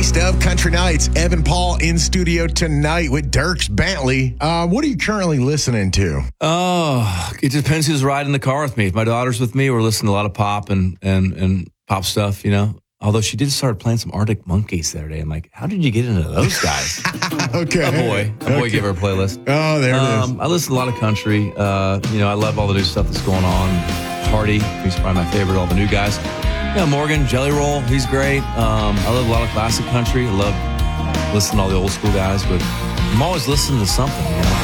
Taste of Country Nights. Evan Paul in studio tonight with Dierks Bentley. What are you currently listening to? Oh, it depends who's riding the car with me. If my daughter's with me, we're listening to a lot of pop and pop stuff, you know. Although she did start playing some Arctic Monkeys the other day. I'm like, how did you get into those guys? Okay. A boy gave her a playlist. Oh, there it is. I listen to a lot of country. You know, I love all the new stuff that's going on. Hardy, he's probably my favorite, all the new guys. Yeah, Morgan, Jelly Roll, he's great. I love a lot of classic country. I love listening to all the old school guys, but I'm always listening to something, you know.